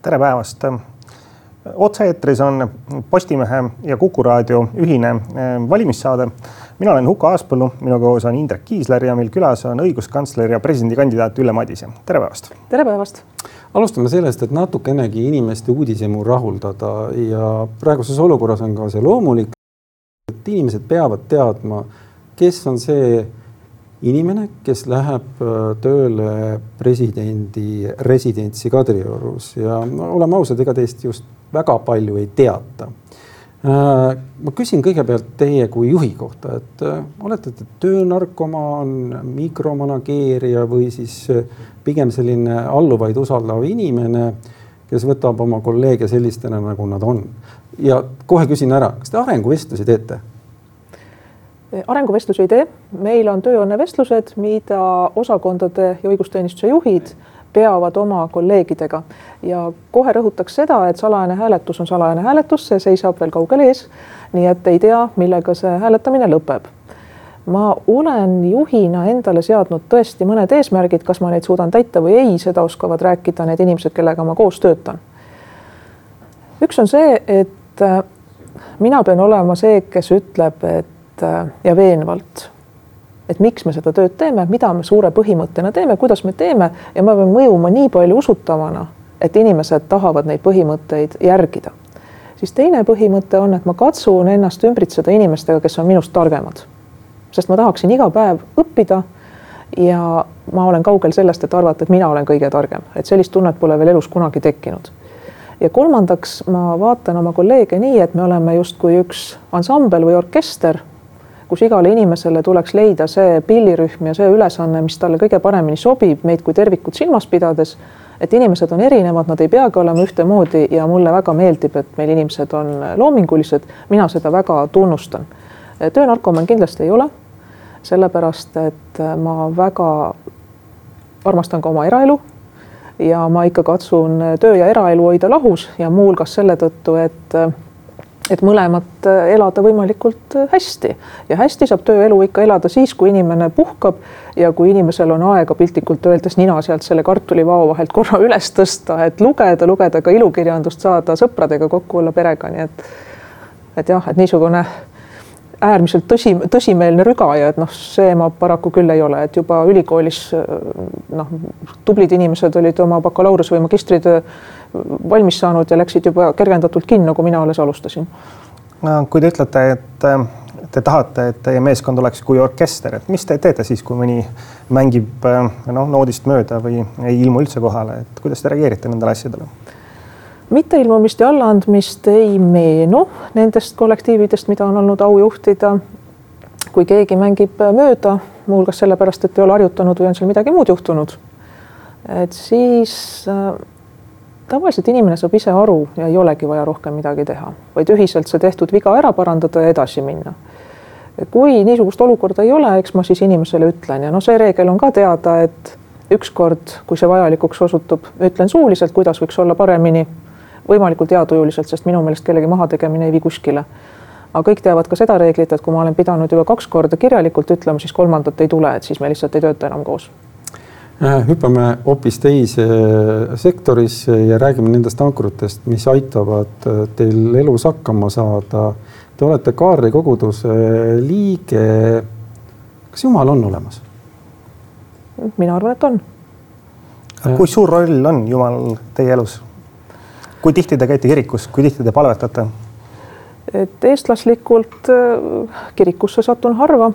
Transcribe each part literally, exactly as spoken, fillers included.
tere päevast! Otse-eetris on Postimehe ja Kuku Raadio ühine valimissaade. Mina olen Huko Aaspõllu, minu koos on Indrek Kiisler ja meil külas on õiguskantsler ja presidendikandidaat Ülle Madise. Tere päevast! Tere päevast! Alustame sellest, et natukenegi inimeste uudisemu rahuldada ja praeguses olukorras on ka see loomulik, et inimesed peavad teadma, kes on see inimene, kes läheb tööle presidendi residentsi Kadriorus ja no, oleme ausad, ega teist just väga palju ei teata. Ma küsin kõigepealt teie kui juhi kohta, et olete te töönarkomaan, mikromanageerija või siis pigem selline alluvaid usaldav inimene, kes võtab oma kolleege sellistena, nagu nad on. Ja kohe küsin ära, kas te arenguvestlusi teete? Arenguvestlusi ei tee. Meil on tööõnnevestlused, mida osakondade ja õigusteenistuse juhid peavad oma kolleegidega. Ja kohe rõhutaks seda, et salajane hääletus on salajane hääletus, see seisab veel kaugel ees, nii et ei tea, millega see hääletamine lõpeb. Ma olen juhina endale seadnud tõesti mõned eesmärgid, kas ma neid suudan täita või ei, seda oskavad rääkida need inimesed, kellega ma koos töötan. Üks on see, et mina pean olema see, kes ütleb, et ja veenvalt, et miks me seda tööd teeme, mida me suure põhimõttena teeme, kuidas me teeme ja ma pean mõjuma nii palju usutavana, et inimesed tahavad neid põhimõtteid järgida. Siis teine põhimõte on, et ma katsun ennast ümbritseda inimestega, kes on minust targemad. Sest ma tahaksin iga päev õppida ja ma olen kaugel sellest, et arvata, et mina olen kõige targem. Et sellist tunnet pole veel elus kunagi tekkinud. Ja kolmandaks ma vaatan oma kolleege nii, et me oleme justkui üks ansambel või orkester, kus igale inimesele tuleks leida see pillirühm ja see ülesanne, mis talle kõige paremini sobib, meid kui tervikut silmas pidades, et inimesed on erinevad, nad ei peagi olema ühtemoodi ja mulle väga meeldib, et meil inimesed on loomingulised, mina seda väga tunnustan. Töönarkomaan kindlasti ei ole, sellepärast, et ma väga armastan ka oma eraelu ja ma ikka katsun töö ja eraelu hoida lahus ja muulgas selle tõttu, et et mõlemat elada võimalikult hästi. Ja hästi saab tööelu ikka elada siis, kui inimene puhkab ja kui inimesel on aega piltlikult öeldes nina sealt selle kartulivao vahelt korra üles tõsta, et lugeda, lugeda ka ilukirjandust, saada sõpradega kokku olla perega. Nii et, et jah, et niisugune äärmiselt tõsi, tõsimeelne rügaja, et noh, see ma paraku küll ei ole, et juba ülikoolis noh, tublid inimesed olid oma bakalaureuse või magistritöö valmis saanud ja läksid juba kergendatult kinno, kui mina alles alustasin. No, kui te ütlete, et te tahate, et teie meeskond oleks kui orkester, et mis te teete siis, kui mõni mängib no, noodist mööda või ei ilmu üldse kohale, et kuidas te reageerite nendele asjadele? Mitteilmumist ja allaandmist ei meenu nendest kollektiividest, mida on olnud au juhtida. Kui keegi mängib mööda, muuhulgas sellepärast, et ei ole harjutanud või on seal midagi muud juhtunud, et siis tavaliselt inimene saab ise aru ja ei olegi vaja rohkem midagi teha, vaid ühiselt see tehtud viga ära parandada ja edasi minna. Kui niisugust olukorda ei ole, eks ma siis inimesele ütlen ja no see reegel on ka teada, et ükskord, kui see vajalikuks osutub, ütlen suuliselt, kuidas võiks olla paremini, võimalikult heatujuliselt, sest minu meelest kellegi maha tegemine ei vii kuskile. Aga kõik teavad ka seda reeglit, et kui ma olen pidanud juba kaks korda kirjalikult ütlema, siis kolmandat ei tule, et siis me lihtsalt ei tööta enam koos. Hüppame hoopis teise sektorisse ja räägime nendest ankrutest, mis aitavad teil elus hakkama saada. Te olete Kaarli koguduse liige. Kas Jumal on olemas? Mina arvan, et on. Kui suur roll on Jumal teie elus? Kui tihti te käite kirikus? Kui tihti te palvetate? Et eestlaslikult kirikusse satun harva,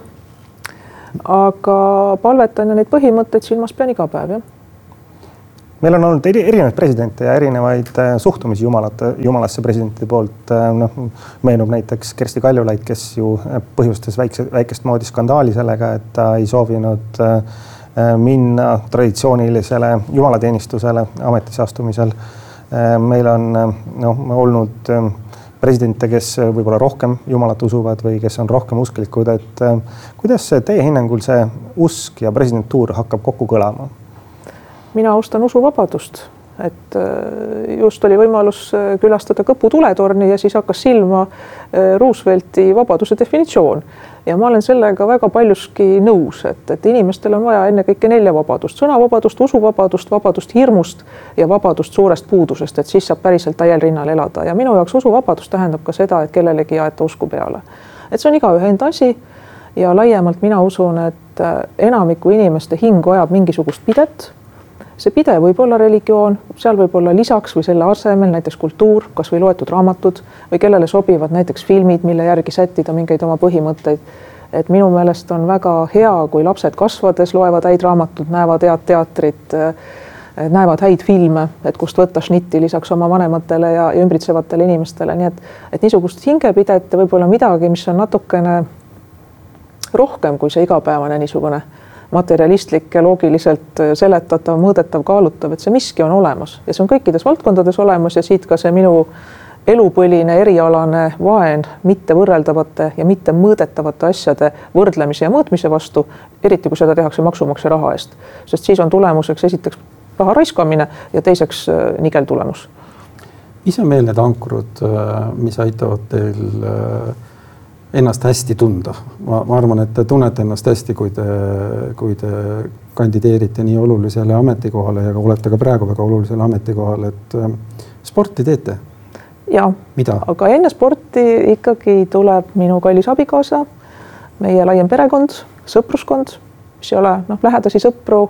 aga palvetan ja neid põhimõtteid silmas pean iga päev. Ja? Meil on olnud erinevaid presidente ja erinevaid suhtumisi jumalate, jumalasse presidentide poolt. No, meenub näiteks Kersti Kaljulaid, kes ju põhjustas väikse, väikest moodi skandaali sellega, et ta ei soovinud minna traditsioonilisele jumalateenistusele ametisse astumisel. Meil on no, olnud presidente, kes võib-olla rohkem jumalat usuvad või kes on rohkem usklikud, et kuidas teie hinnangul see usk ja presidentuur hakkab kokku kõlama? Mina austan usuvabadust, et just oli võimalus külastada Kõpu tuletorni ja siis hakkas silma Roosevelti vabaduse definitsioon. ja ma olen sellega väga paljuski nõus, et, et inimestel on vaja ennekõike nelja vabadust, sõnavabadust, usuvabadust, vabadust hirmust ja vabadust suurest puudusest, et siis saab päriselt täiel rinnal elada. Ja minu jaoks usuvabadus tähendab ka seda, et kellelegi jaeta usku peale. Et see on igaühe enda asi ja laiemalt mina usun, et enamiku inimeste hing vajab mingisugust pidet. See pide võib olla religioon, seal võib olla lisaks või selle asemel näiteks kultuur, kas või loetud raamatud või kellele sobivad näiteks filmid, mille järgi sättida mingeid oma põhimõtteid. Et minu meelest on väga hea, kui lapsed kasvades loevad häid raamatud, näevad head teatrit, näevad häid filme, et kust võtta šnitti lisaks oma vanematele ja ümbritsevatele inimestele. Nii et, et niisugust hingepidet ja võib-olla midagi, mis on natukene rohkem kui see igapäevane niisugune materialistlik ja loogiliselt seletatav, mõõdetav, kaalutav, et see miski on olemas ja see on kõikides valdkondades olemas ja siit ka see minu elupõline erialane vaen mitte võrreldavate ja mitte mõõdetavate asjade võrdlemise ja mõõtmise vastu, eriti kui seda tehakse maksumaksja raha eest, sest siis on tulemuseks esiteks raha raiskamine ja teiseks nigel tulemus. Mis on meil need ankurud, mis aitavad teil ennast hästi tunda? Ma, ma arvan, et te tunnete ennast hästi, kui te, kui te kandideerite nii olulisele ametikohale ja olete ka praegu väga olulisele ametikohale, et sporti teete? Ja, mida? Aga enne sporti ikkagi tuleb minu kallis abikaasa, meie laiem perekond, sõpruskond, mis ei ole noh, lähedasi sõpru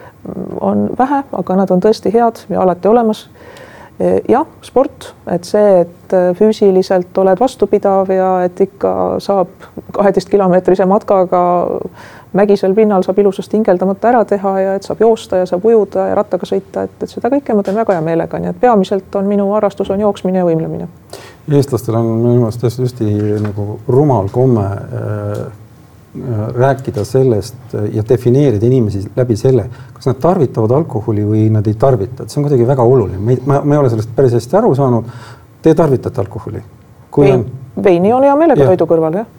on vähe, aga nad on tõesti head ja alati olemas. Jah, sport, et see, et füüsiliselt oled vastupidav ja et ikka saab kaheteist kilomeetrise matkaga mägisel pinnal saab ilusasti hingeldamata ära teha ja et saab joosta ja saab ujuda ja rattaga sõita, et, et seda kõike ma teen väga hea meelega, nii et peamiselt on minu harrastus on jooksmine ja võimlemine. Eestlastel on minu meelest tõesti nagu rumal komme äh, rääkida sellest ja defineerida inimesi läbi selle, kas nad tarvitavad alkoholi või nad ei tarvita. See on kuidagi väga oluline. Ma, ma ei ole sellest päris hästi aru saanud. Te tarvitate alkoholi? Kui Vein, on... Veini on hea meelega ja. Toidu kõrval, jah.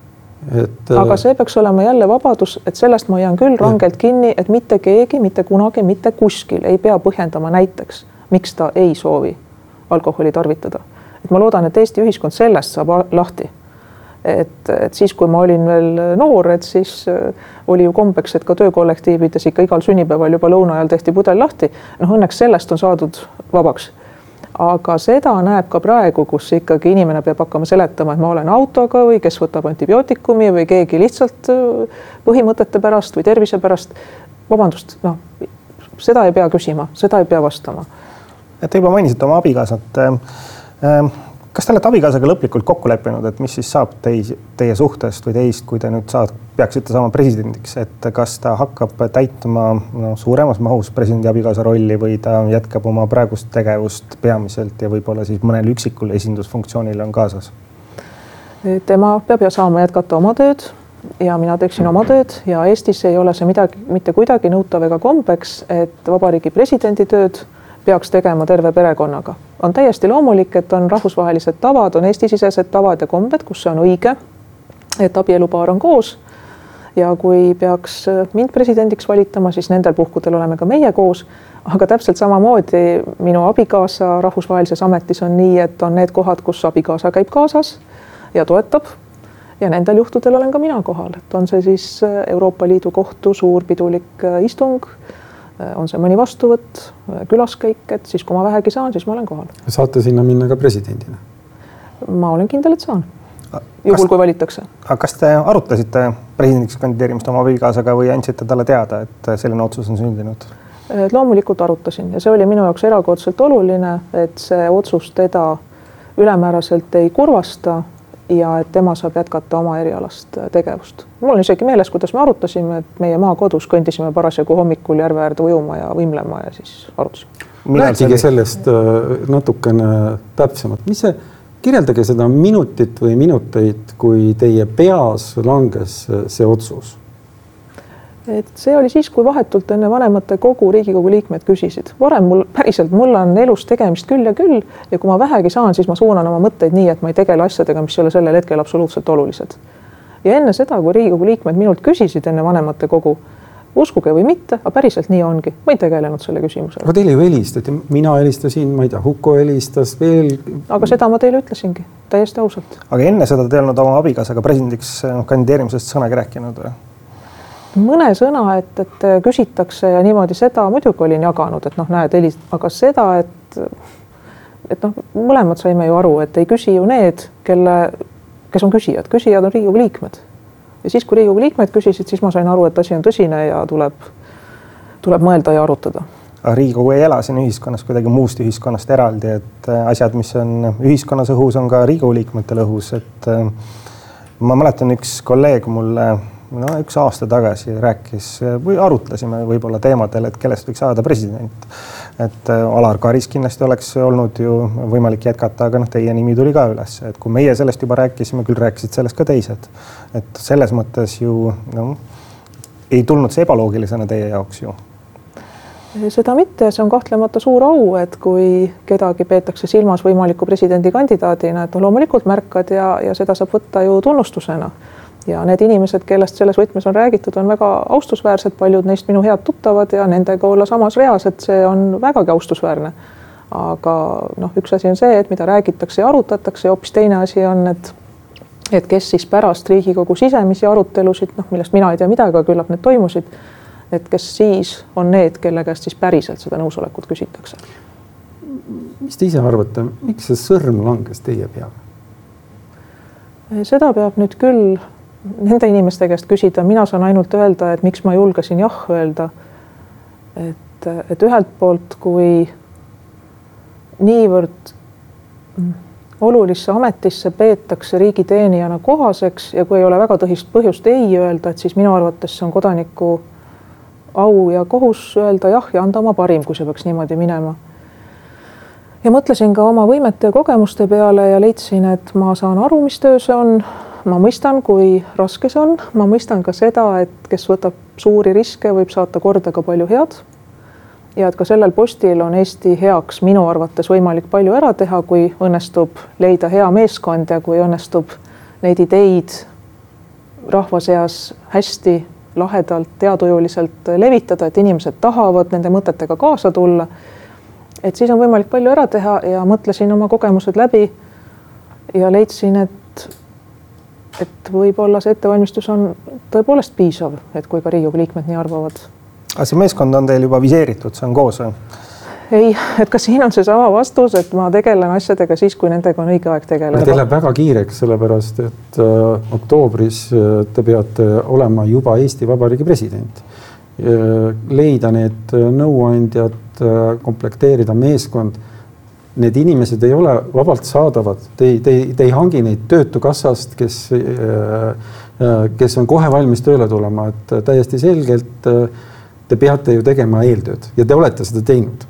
Et, aga see peaks olema jälle vabadus, et sellest ma jään küll rangelt kinni, et mitte keegi, mitte kunagi, mitte kuskil ei pea põhjendama näiteks, miks ta ei soovi alkoholi tarvitada. Et ma loodan, et Eesti ühiskond sellest saab lahti. Et, et siis, kui ma olin veel noor, et siis oli ju kombeks, et ka töökollektiivides ikka igal sünnipäeval juba lõuna ajal tehti pudel lahti. Noh, õnneks sellest on saadud vabaks. Aga seda näeb ka praegu, kus ikkagi inimene peab hakkama seletama, et ma olen autoga või kes võtab antibiootikumi või keegi lihtsalt põhimõtete pärast või tervise pärast. Vabandust, no, seda ei pea küsima, seda ei pea vastama. Et te juba mainisite oma abikaasat. Kas te olete abikaasaga lõplikult kokku leppinud, et mis siis saab teis, teie suhtest või teist, kui te nüüd saad, peaksite saama presidendiks, et kas ta hakkab täitma no, suuremas mahus presidendi abikaasa rolli või ta jätkab oma praegust tegevust peamiselt ja võib-olla siis mõnel üksikul esindusfunktsioonil on kaasas? Tema peab ja saama jätkata oma tööd ja mina teeksin oma tööd ja Eestis ei ole see midagi, mitte kuidagi nõutav ega kombeks, et vabariigi presidendi tööd peaks tegema terve perekonnaga. On täiesti loomulik, et on rahvusvahelised tavad, on Eesti-sisesed tavad ja kombed, kus see on õige, et abielupaar on koos. Ja kui peaks mind presidendiks valitama, siis nendel puhkudel oleme ka meie koos. Aga täpselt samamoodi minu abikaasa rahvusvahelises ametis on nii, et on need kohad, kus abikaasa käib kaasas ja toetab. Ja nendel juhtudel olen ka mina kohal. Et on see siis Euroopa Liidu kohtu suur pidulik istung, on see mõni vastuvõtt, külaskäik, et siis kui ma vähegi saan, siis ma olen kohal. Saate sinna minna ka presidendina? Ma olen kindel, et saan. Juhul, kas, kui valitakse. Aga kas te arutasite presidendiks kandideerimist oma abikaasaga või andsite talle teada, et selline otsus on sündinud? Loomulikult arutasin ja see oli minu jaoks erakordselt oluline, et see otsus teda ülemääraselt ei kurvasta ja et tema saab jätkata oma erialast tegevust. Mul on isegi meeles, kuidas me arutasime, et meie maakodus kõndisime parasjagu hommikul järve äärde ujuma ja võimlema ja siis arutasime. Rääkige sellest natukene täpsemalt. Mis see, kirjeldage seda minutit või minuteid, kui teie peas langes see otsus? Et see oli siis, kui vahetult enne vanemate kogu Riigikogu liikmed küsisid. Varem mul päriselt, mul on elus tegemist küll ja küll ja kui ma vähegi saan, siis ma suunan oma mõtteid nii, et ma ei tegele asjadega, mis ei ole sellel hetkel absoluutselt olulised. Ja enne seda, kui Riigikogu liikmed minult küsisid enne vanemate kogu, uskuge või mitte, aga päriselt nii ongi. Ma ei tegelenud selle küsimusega. Aga teile ju helistati, mina helistasin, ma ei tea, Huko helistas veel. Aga seda ma teile ütlesingi, täiesti ausalt. Aga enne seda te olnud oma abikaasaga presidendiks kandideerimisest sõnagi rääkinud või? Mõne sõna, et, et küsitakse ja niimoodi seda muidugi olin jaganud, et noh, näed, helist, aga seda, et, et noh, mõlemad saime ju aru, et ei küsi ju need, kelle, kes on küsijad. Küsijad on Riigikogu liikmed. Ja siis, kui Riigikogu liikmed küsisid, siis ma sain aru, et asi on tõsine ja tuleb, tuleb mõelda ja arutada. Aga Riigikogu ei ela siin ühiskonnas kuidagi muust ühiskonnast eraldi, et asjad, mis on ühiskonnas õhus, on ka Riigikogu liikmetel õhus. Et ma mäletan üks kolleeg mulle no, üks aasta tagasi rääkis või arutlesime võib-olla teemadel, et kellest võiks saada president. Et Alar Karis kindlasti oleks olnud ju võimalik jätkata, aga noh, teie nimi tuli ka üles. Et kui meie sellest juba rääkisime, küll rääkisid sellest ka teised. Et selles mõttes ju no, ei tulnud see ebaloogilisena teie jaoks ju. Seda mitte, see on kahtlemata suur au, et kui kedagi peetakse silmas võimaliku presidendikandidaadina, et no loomulikult märkad ja, ja seda saab võtta ju tunnustusena. Ja need inimesed, kellest selles võtmes on räägitud, on väga austusväärsed, paljud neist minu head tuttavad ja nendega olla samas reas, et see on vägagi austusväärne. Aga noh, üks asi on see, et mida räägitakse ja arutatakse ja hoopis teine asi on, et, et kes siis pärast Riigikogu sisemisi arutelusid, noh, millest mina ei tea midagi, aga küllap need toimusid, et kes siis on need, kelle käest siis päriselt seda nõusolekut küsitakse. Mis te ise arvate, miks see sõrm langes teie peale? Seda peab nüüd küll nende inimeste käest küsida, mina saan ainult öelda, et miks ma julgesin jah öelda. Et, et ühelt poolt, kui niivõrd olulisse ametisse peetakse riigiteenijana kohaseks ja kui ei ole väga tõhist põhjust ei öelda, et siis minu arvates see on kodaniku au ja kohus öelda jah ja anda oma parim, kui see peaks niimoodi minema. Ja mõtlesin ka oma võimete ja kogemuste peale ja leidsin, et ma saan aru, mis töö see on. Ma mõistan, kui raske see on. Ma mõistan ka seda, et kes võtab suuri riske, võib saata korda ka palju head. Ja et ka sellel postil on Eesti heaks minu arvates võimalik palju ära teha, kui õnnestub leida hea meeskond ja kui õnnestub neid ideid rahva seas hästi lahedalt, teadujuliselt levitada, et inimesed tahavad nende mõtetega kaasa tulla. Et siis on võimalik palju ära teha ja mõtlesin oma kogemused läbi ja leidsin, et et võib-olla see ettevalmistus on tõepoolest piisav, et kui ka Riigikogu liikmed nii arvavad. Aga see meeskond on teil juba viseeritud, see on koos või? Ei, et ka siin on see sama vastus, et ma tegelen asjadega siis, kui nendega on õige aeg tegeleda. Teil läheb väga kiireks, sellepärast, et äh, oktoobris te peate olema juba Eesti Vabariigi president. Leida need nõuandjad, komplekteerida meeskond. Need inimesed ei ole vabalt saadavad. Te, te, te ei hangi neid töötukassast, kes, kes on kohe valmis tööle tulema. Et täiesti selgelt te peate ju tegema eeltööd ja te olete seda teinud.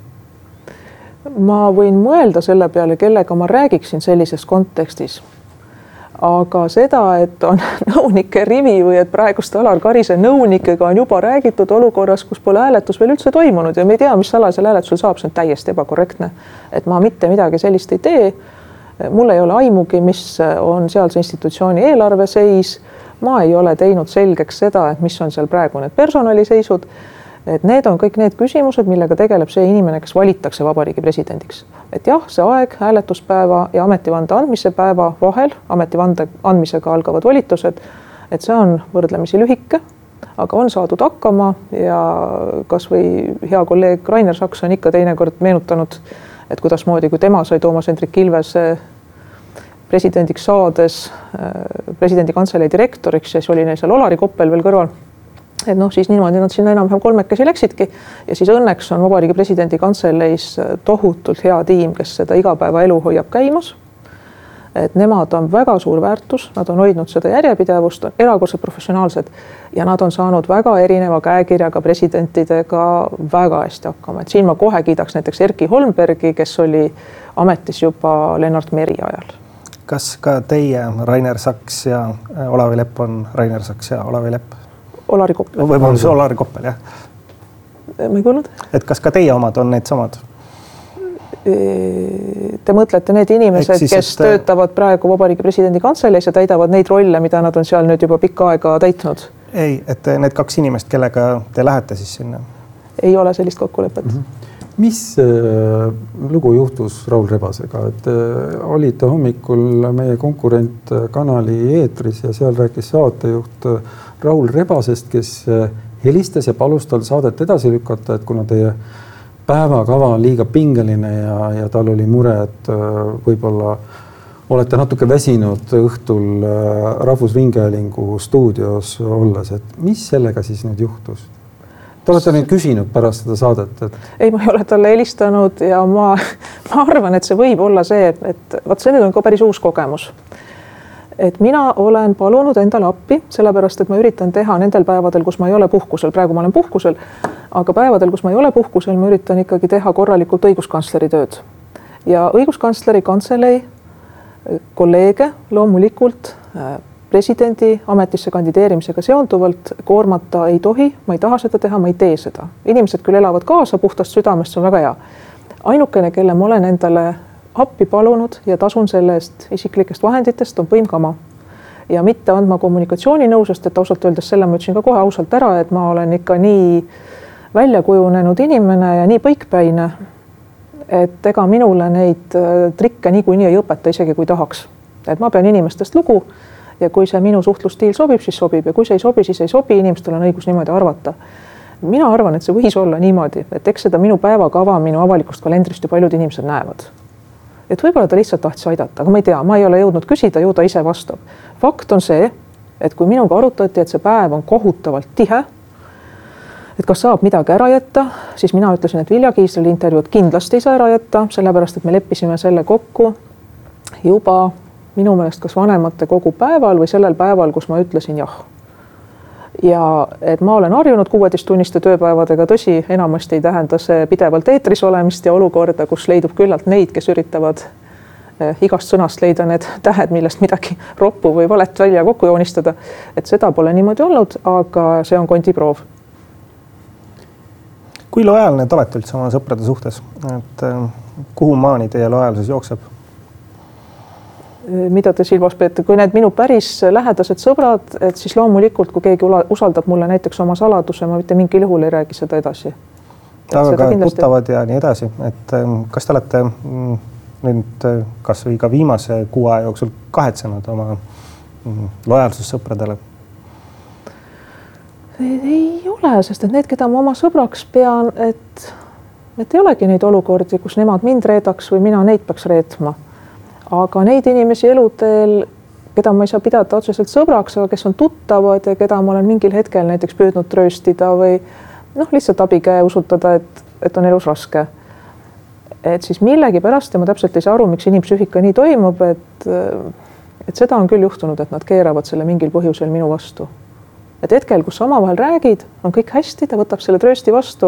Ma võin mõelda selle peale, kellega ma räägiksin sellises kontekstis. Aga seda, et on nõunike rivi või et praeguste Alar Karise nõunikega on juba räägitud olukorras, kus pole hääletus veel üldse toimunud ja me ei tea, mis salajasel hääletusel saab, see on täiesti ebakorrektne. Et ma mitte midagi sellist ei tee. Mul ei ole aimugi, mis on sealse institutsiooni eelarve seis. Ma ei ole teinud selgeks seda, et mis on seal praegu need personaliseisud. Et need on kõik need küsimused, millega tegeleb see inimene, kes valitakse vabariigi presidendiks. Et jah, see aeg hääletuspäeva ja ametivande andmise päeva vahel, ametivande andmisega algavad volitused, et see on võrdlemisi lühike, aga on saadud hakkama ja kas või hea kolleeg Rainer Saks on ikka teinekord meenutanud, et kuidas moodi, kui tema sai Toomas Hendrik Ilvese presidendiks saades presidendi kantselei direktoriks ja siis oli neil seal Olari Koppel veel kõrval. Et noh, siis niimoodi nad sinna enam kolmekesi läksidki ja siis õnneks on vabariigi presidendi kantseleis tohutult hea tiim, kes seda igapäeva elu hoiab käimas. Et nemad on väga suur väärtus, nad on hoidnud seda järjepidevust, on erakordselt professionaalsed ja nad on saanud väga erineva käekirjaga presidentidega väga hästi hakkama. Et siin ma kohe kiidaks näiteks Erki Holmbergi, kes oli ametis juba Lennart Meri ajal. Kas ka teie, Rainer Saks ja Olavi Lepp on Rainer Saks ja Olavi Lepp? Olari Koppel. Või on see Olari Koppel, jah? Ma ei kuulnud. Et kas ka teie omad on need samad? Te mõtlete need inimesed, siis, kes et... töötavad praegu vabariigi presidendi kantseleis ja täidavad neid rolle, mida nad on seal nüüd juba pikka aega täitnud? ei, et need kaks inimest, kellega te lähete siis sinna? Ei ole sellist kokkulepet. Mm-hmm. Mis äh, lugu juhtus Raul Rebasega, et äh, olite hommikul meie konkurent kanali eetris ja seal rääkis saatejuht Raul Rebasest, kes äh, helistas ja palus tal saadet edasi lükata, et kuna teie päevakava on liiga pingeline ja, ja tal oli mure, et äh, võib-olla olete natuke väsinud õhtul äh, Rahvusringhäälingu stuudios olles, et mis sellega siis nüüd juhtus? Te olete nüüd küsinud pärast seda saadet, et... Ei, ma ei ole talle helistanud ja ma, ma arvan, et see võib olla see, et vaat see nüüd on ka päris uus kogemus. Et mina olen palunud endale appi, sellepärast, et ma üritan teha nendel päevadel, kus ma ei ole puhkusel. Praegu ma olen puhkusel, aga päevadel, kus ma ei ole puhkusel, ma üritan ikkagi teha korralikult õiguskantsleri tööd. Ja õiguskantsleri kantselei kolleege loomulikult presidendi ametisse kandideerimisega seonduvalt koormata ei tohi, ma ei taha seda teha, ma ei tee seda. Inimesed küll elavad kaasa puhtast südamest, see on väga hea. Ainukene, kelle ma olen endale appi palunud ja tasun selle eest isiklikest vahenditest, on Põim Kama. Ja mitte andma kommunikatsiooninõu, sest et ausalt öeldes selle ma ütlesin ka kohe ausalt ära, et ma olen ikka nii väljakujunenud inimene ja nii põikpäine, et ega minule neid trikke niikuinii ei õpeta, isegi kui tahaks. Et ma pean inimestest lugu, ja kui see minu suhtlustiil sobib, siis sobib ja kui see ei sobi, siis ei sobi, inimestel on õigus niimoodi arvata. Mina arvan, et see võis olla niimoodi, et eks seda minu päevakava minu avalikust kalendrist ju paljud inimesed näevad. Et võib-olla ta lihtsalt tahtis aidata, aga ma ei tea, ma ei ole jõudnud küsida, ju ta ise vastab. Fakt on see, et kui minuga arutati, et see päev on kohutavalt tihe, et kas saab midagi ära jätta, siis mina ütlesin, et Vilja Kiisleli intervjuud kindlasti ei saa ära jätta, sellepärast, et me leppisime selle kokku juba minu meelest kas vanemate kogu päeval või sellel päeval, kus ma ütlesin jah. Ja et ma olen harjunud kuueteisttunniste tööpäevadega, tõsi, enamasti ei tähenda see pidevalt eetris olemist ja olukorda, kus leidub küllalt neid, kes üritavad eh, igast sõnast leida need tähed, millest midagi roppu või valet välja kokku joonistada. Et seda pole niimoodi olnud, aga see on kondiproov. Kui lojaalne te olete üldse oma sõprade suhtes? Et kuhu maani teie lojaalsus jookseb? Mida te silmas peete? Kui need minu päris lähedased sõbrad, et siis loomulikult, kui keegi usaldab mulle näiteks oma saladuse, ma mitte mingil juhul ei räägi seda edasi. Aga ka kindlasti... tuttavad ja nii edasi. Et kas te olete nüüd kas või ka viimase kuu aja jooksul kahetsenud oma lojaalsussõpradele? Ei ole, sest et need, keda ma oma sõbraks pean, et, et ei olegi neid olukordi, kus nemad mind reedaks või mina neid peaks reetma. Aga neid inimesi eluteel, keda ma ei saa pidada otseselt sõbraks, aga kes on tuttavad ja keda ma olen mingil hetkel näiteks püüdnud trööstida või noh, lihtsalt abikäe usutada, et, et on elus raske. Et siis millegi pärast ja ma täpselt ei saa aru, miks inimpsüühika nii toimub, et, et seda on küll juhtunud, et nad keeravad selle mingil põhjusel minu vastu. Et hetkel, kus sa omavahel räägid, on kõik hästi, ta võtab selle tröösti vastu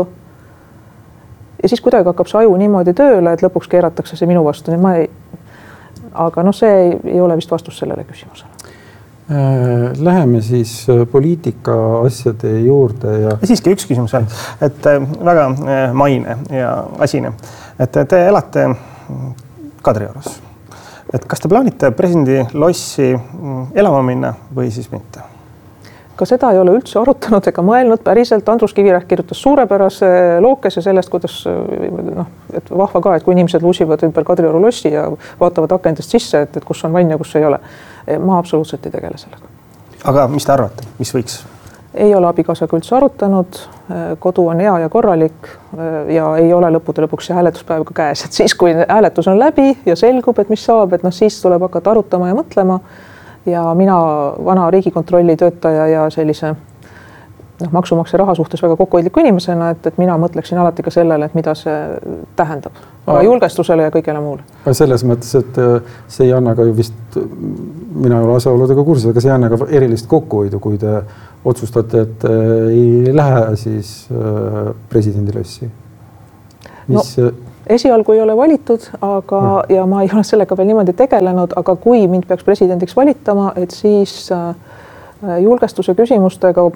ja siis kuidagi hakkab see aju niimoodi tööle, et lõpuks keeratakse see minu vastu. Nii ma ei... Aga no see ei, ei ole vist vastus sellele küsimusele. Läheme siis poliitika asjade juurde. Ja... ja siiski üks küsimus on, et väga maine ja asine, et te elate Kadriorus. Et kas te plaanite presidendi lossi elama minna või siis mitte? Ka seda ei ole üldse arutanud ega mõelnud päriselt. Andrus Kivirähk kirjutas suurepärase lookese sellest, kuidas noh, et vahva ka, et kui inimesed luusivad ümber Kadrioru lossi ja vaatavad akendest sisse, et, et kus on vann ja kus ei ole. Ma absoluutselt ei tegele sellega. Aga mis te arvate, mis võiks? Ei ole abikaasaga üldse arutanud. Kodu on hea ja korralik ja ei ole lõppude lõpuks see hääletuspäev ka käes. Et siis, kui hääletus on läbi ja selgub, et mis saab, et noh, siis tuleb hakata arutama ja mõtlema. Ja mina vana Riigikontrolli töötaja ja sellise noh, maksumaksja raha suhtes väga kokkuhoidliku inimesena, et, et mina mõtleksin alati ka sellele, et mida see tähendab. Aga julgestusele ja kõigele muule. Selles mõttes, et see ei anna ka ju vist, mina ei ole asjaoludega kursus, aga see ei anna ka erilist kokkuhoidu, kui te otsustate, et ei lähe siis presidendilossi. Mis... No. Esialgu ei ole valitud, aga, ja ma ei ole sellega veel niimoodi tegelenud, aga kui mind peaks presidendiks valitama, et siis julgestuse küsimustega